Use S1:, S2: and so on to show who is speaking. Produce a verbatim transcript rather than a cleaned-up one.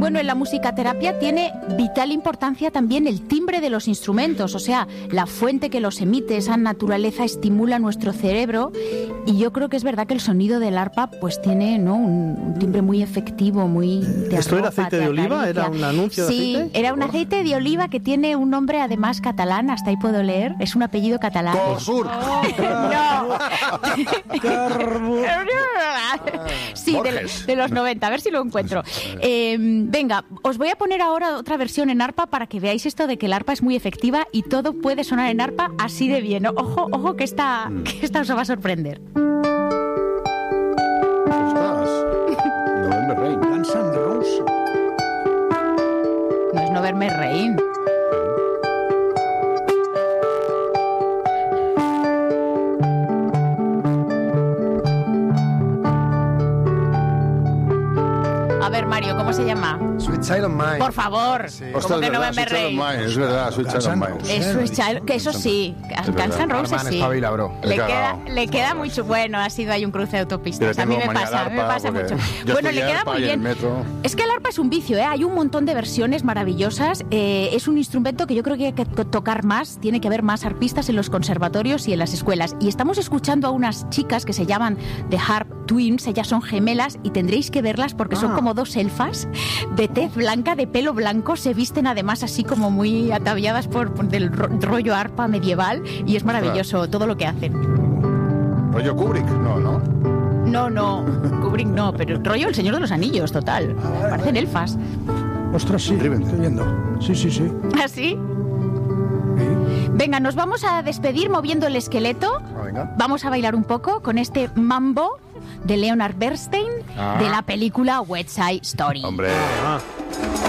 S1: Bueno, en la musicaterapia tiene vital importancia también el timbre de los instrumentos, o sea, la fuente que los emite, esa naturaleza estimula nuestro cerebro, y yo creo que es verdad que el sonido del arpa pues tiene, ¿no?, un, un timbre muy efectivo, muy...
S2: ¿Esto era aceite de oliva? ¿Era un anuncio de
S1: sí,
S2: aceite?
S1: Sí, era un aceite de oliva que tiene un nombre además catalán, hasta ahí puedo leer, es un apellido catalán.
S3: Cosur.
S1: No. Sí, de,
S3: Borges.
S1: de los noventa, a ver si lo encuentro. Eh, venga, os voy a poner ahora otra versión en arpa para que veáis esto de que el arpa es muy efectiva y todo puede sonar en arpa así de bien. Ojo, ojo que esta, que esta os va a sorprender.
S3: Ostras. November Rain.
S4: Guns N' Roses.
S1: No es November Rain. A ver, Mario, ¿cómo se llama?
S5: Sweet Child of Mine.
S1: Por favor,
S5: Sí.
S1: ¿cómo
S3: Ostras,
S1: que
S3: es verdad,
S1: November
S3: Sweet Child of
S1: Rain?
S3: Mine, es verdad, Sweet Child of
S4: Guns N'
S3: Mine.
S4: Roses.
S1: Eso es Child, que eso sí, Guns
S3: verdad.
S1: N' Roses
S5: Arman,
S1: sí.
S5: espabila, bro.
S1: Le
S3: He
S1: queda,
S3: cagado.
S1: le queda muy chu- bueno, ha sido ahí un cruce de autopistas.
S3: Yo
S1: A mí
S3: tengo
S1: me
S3: manía
S1: pasa,
S3: al
S1: a mí me
S3: arpa
S1: pasa
S3: porque
S1: mucho.
S3: yo
S1: Bueno,
S3: estudié
S1: le queda
S3: arpa
S1: muy
S3: y en el
S1: bien.
S3: metro.
S1: Es que el arpa es un vicio, ¿eh? Hay un montón de versiones maravillosas. Eh, es un instrumento que yo creo que hay que to- tocar más. Tiene que haber más arpistas en los conservatorios y en las escuelas. Y estamos escuchando a unas chicas que se llaman The Harp Twins. Ellas son gemelas y tendréis que verlas porque son
S5: Ah.
S1: como dos elfas de tez blanca, de pelo blanco. Se visten además así como muy ataviadas por, por del ro- rollo arpa medieval. Y es maravilloso todo lo que hacen.
S3: Rollo Kubrick, no, ¿no?
S1: No, no, Kubrick no, pero rollo El Señor de los Anillos, total. Parecen elfas.
S4: Ostras, sí,
S3: Riven.
S4: estoy viendo. Sí, sí, sí.
S1: ¿Así?
S4: Sí.
S1: Venga, nos vamos a despedir moviendo el esqueleto.
S3: Ah, venga.
S1: Vamos a bailar un poco con este mambo de Leonard Bernstein
S3: Ah.
S1: de la película West Side Story.
S3: Hombre.
S2: Ah.